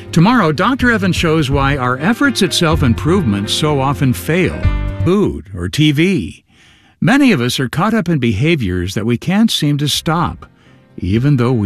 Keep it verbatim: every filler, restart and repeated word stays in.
Tomorrow, Doctor Evan shows why our efforts at self-improvement so often fail. Food or T V. Many of us are caught up in behaviors that we can't seem to stop, even though we